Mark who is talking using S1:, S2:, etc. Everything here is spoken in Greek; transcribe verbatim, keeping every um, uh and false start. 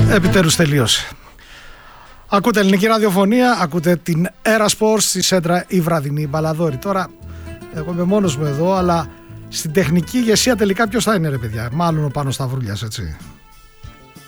S1: Επιτέλους τελείωσε. Ακούτε ελληνική ραδιοφωνία, ακούτε την Era Sports, στη Σέντρα η βραδινή μπαλαδόρη. Τώρα, εγώ είμαι μόνος μου εδώ, αλλά στην τεχνική ηγεσία τελικά ποιος θα είναι, ρε παιδιά? Μάλλον ο Πάνος Σταυρούλιας, έτσι.